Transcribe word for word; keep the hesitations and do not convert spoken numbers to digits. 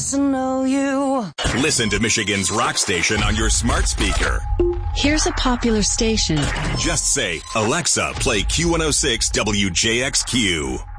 wants to know you. Listen to Michigan's rock station on your smart speaker. Here's a popular station. Just say, Alexa, play Q one oh six W J X Q.